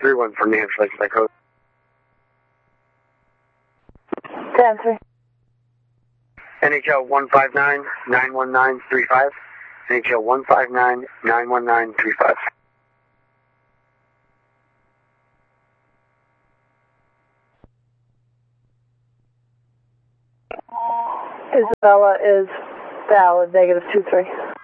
3-1 from New Hampshire License by code. 10-3. NHL 159-91935. NHL 159-91935. Isabella is valid, -23.